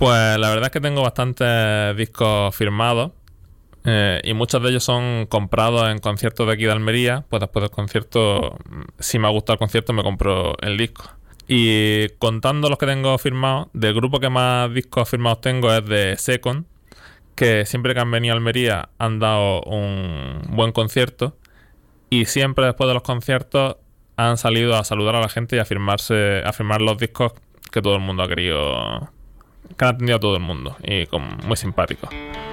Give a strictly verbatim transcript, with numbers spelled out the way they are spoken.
Pues la verdad es que tengo bastantes discos firmados. Eh, y muchos de ellos son comprados en conciertos de aquí de Almería. Pues después del concierto, si me ha gustado el concierto, me compro el disco. Y contando los que tengo firmados, del grupo que más discos firmados tengo es de Second, que siempre que han venido a Almería han dado un buen concierto. Y siempre después de los conciertos han salido a saludar a la gente y a firmarse, a firmar los discos que todo el mundo ha querido, que han atendido a todo el mundo. Y con, muy simpáticos.